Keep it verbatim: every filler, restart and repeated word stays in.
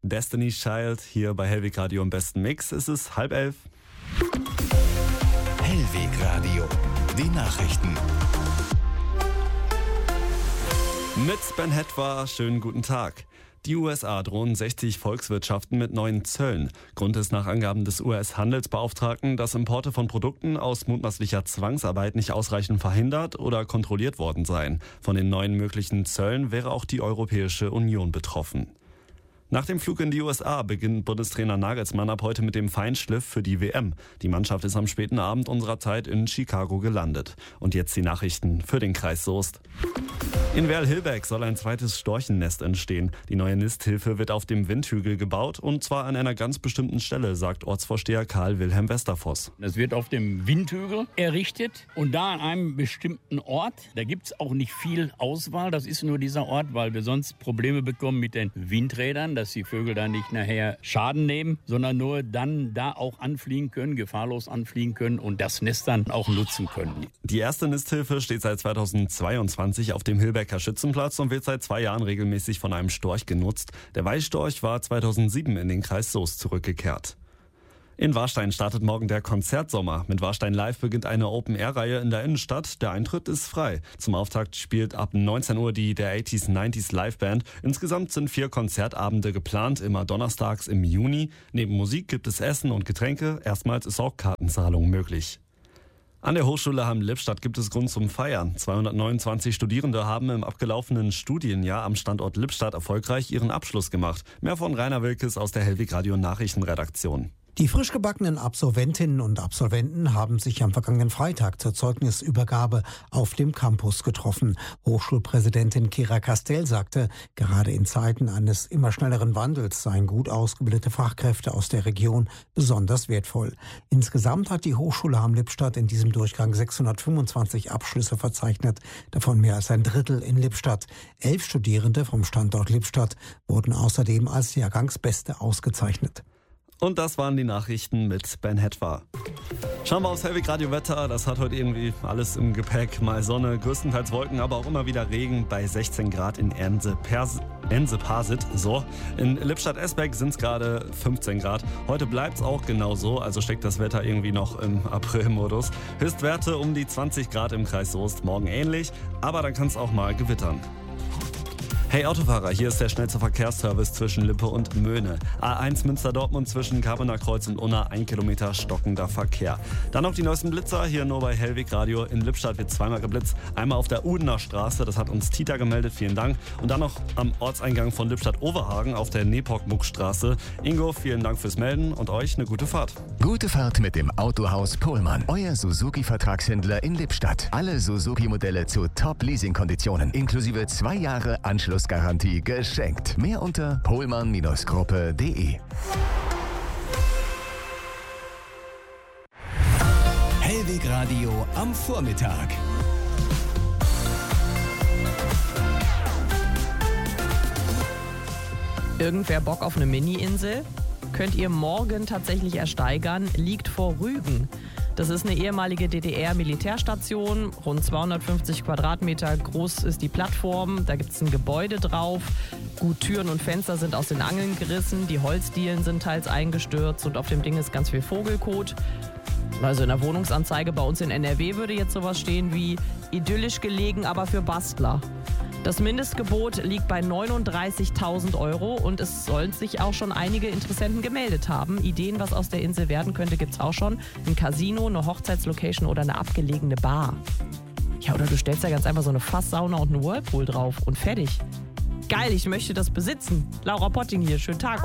Destiny's Child hier bei Hellweg Radio im besten Mix. Es ist halb elf. Hellweg Radio, die Nachrichten. Mit Ben Hetwa, schönen guten Tag. Die U S A drohen sechzig Volkswirtschaften mit neuen Zöllen. Grund ist nach Angaben des U S-Handelsbeauftragten, dass Importe von Produkten aus mutmaßlicher Zwangsarbeit nicht ausreichend verhindert oder kontrolliert worden seien. Von den neuen möglichen Zöllen wäre auch die Europäische Union betroffen. Nach dem Flug in die U S A beginnt Bundestrainer Nagelsmann ab heute mit dem Feinschliff für die W M. Die Mannschaft ist am späten Abend unserer Zeit in Chicago gelandet. Und jetzt die Nachrichten für den Kreis Soest. In Werl-Hilbeck soll ein zweites Storchennest entstehen. Die neue Nisthilfe wird auf dem Windhügel gebaut und zwar an einer ganz bestimmten Stelle, sagt Ortsvorsteher Karl-Wilhelm Westervoss. Das wird auf dem Windhügel errichtet und da an einem bestimmten Ort. Da gibt es auch nicht viel Auswahl, das ist nur dieser Ort, weil wir sonst Probleme bekommen mit den Windrädern, dass die Vögel da nicht nachher Schaden nehmen, sondern nur dann da auch anfliegen können, gefahrlos anfliegen können und das Nest dann auch nutzen können. Die erste Nisthilfe steht seit zweitausendzweiundzwanzig auf dem Hilbecker Schützenplatz und wird seit zwei Jahren regelmäßig von einem Storch genutzt. Der Weißstorch war zweitausendsieben in den Kreis Soest zurückgekehrt. In Warstein startet morgen der Konzertsommer. Mit Warstein Live beginnt eine Open-Air-Reihe in der Innenstadt. Der Eintritt ist frei. Zum Auftakt spielt ab neunzehn Uhr die der achtziger, neunziger Liveband. Insgesamt sind vier Konzertabende geplant, immer donnerstags im Juni. Neben Musik gibt es Essen und Getränke. Erstmals ist auch Kartenzahlung möglich. An der Hochschule Hamm-Lippstadt gibt es Grund zum Feiern. zweihundertneunundzwanzig Studierende haben im abgelaufenen Studienjahr am Standort Lippstadt erfolgreich ihren Abschluss gemacht. Mehr von Rainer Wilkes aus der Hellweg Radio Nachrichtenredaktion. Die frisch gebackenen Absolventinnen und Absolventen haben sich am vergangenen Freitag zur Zeugnisübergabe auf dem Campus getroffen. Hochschulpräsidentin Kira Castell sagte, gerade in Zeiten eines immer schnelleren Wandels seien gut ausgebildete Fachkräfte aus der Region besonders wertvoll. Insgesamt hat die Hochschule Hamm-Lippstadt in diesem Durchgang sechshundertfünfundzwanzig Abschlüsse verzeichnet, davon mehr als ein Drittel in Lippstadt. Elf Studierende vom Standort Lippstadt wurden außerdem als Jahrgangsbeste ausgezeichnet. Und das waren die Nachrichten mit Ben Hetwa. Schauen wir aufs Hellweg Radio Wetter. Das hat heute irgendwie alles im Gepäck. Mal Sonne, größtenteils Wolken, aber auch immer wieder Regen bei sechzehn Grad in Ense-Parsit. So. In Lippstadt-Esbeck sind es gerade fünfzehn Grad. Heute bleibt es auch genau so, also steckt das Wetter irgendwie noch im April-Modus. Höchstwerte um die zwanzig Grad im Kreis Soest. Morgen ähnlich, aber dann kann es auch mal gewittern. Hey Autofahrer, hier ist der schnellste Verkehrsservice zwischen Lippe und Möhne. A eins Münster-Dortmund zwischen Karbener Kreuz und Unna, ein Kilometer stockender Verkehr. Dann noch die neuesten Blitzer, hier nur bei Hellweg Radio. In Lippstadt wird zweimal geblitzt. Einmal auf der Udener Straße, das hat uns Tita gemeldet, vielen Dank. Und dann noch am Ortseingang von Lippstadt-Oberhagen auf der Nepok-Muck-Straße. Ingo, vielen Dank fürs Melden und euch eine gute Fahrt. Gute Fahrt mit dem Autohaus Pohlmann. Euer Suzuki-Vertragshändler in Lippstadt. Alle Suzuki-Modelle zu Top-Leasing-Konditionen. Inklusive zwei Jahre Anschluss Garantie geschenkt. Mehr unter pohlmann Gruppe punkt de. Hellweg Radio am Vormittag. Irgendwer Bock auf eine Mini-Insel? Könnt ihr morgen tatsächlich ersteigern, liegt vor Rügen. Das ist eine ehemalige D D R-Militärstation, rund zweihundertfünfzig Quadratmeter groß ist die Plattform, da gibt es ein Gebäude drauf, gut Türen und Fenster sind aus den Angeln gerissen, die Holzdielen sind teils eingestürzt und auf dem Ding ist ganz viel Vogelkot. Also in der Wohnungsanzeige bei uns in N R W würde jetzt sowas stehen wie idyllisch gelegen, aber für Bastler. Das Mindestgebot liegt bei neununddreißigtausend Euro und es sollen sich auch schon einige Interessenten gemeldet haben. Ideen, was aus der Insel werden könnte, gibt's auch schon. Ein Casino, eine Hochzeitslocation oder eine abgelegene Bar. Ja, oder du stellst ja ganz einfach so eine Fasssauna und einen Whirlpool drauf und fertig. Geil, ich möchte das besitzen. Laura Potting hier, schönen Tag.